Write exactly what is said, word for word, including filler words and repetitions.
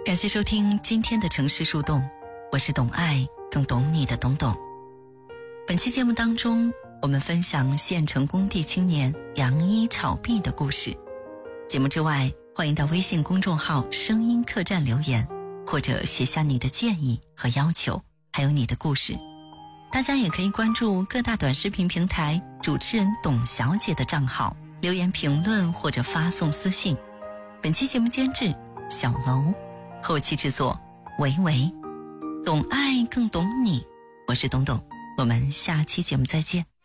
感谢收听今天的城市树洞，我是懂爱更懂你的懂懂。本期节目当中，我们分享县城工地青年杨一炒币的故事。节目之外，欢迎到微信公众号声音客栈留言，或者写下你的建议和要求，还有你的故事。大家也可以关注各大短视频平台主持人董小姐的账号，留言评论或者发送私信。本期节目监制小楼，后期制作维维。懂爱更懂你，我是董董，我们下期节目再见。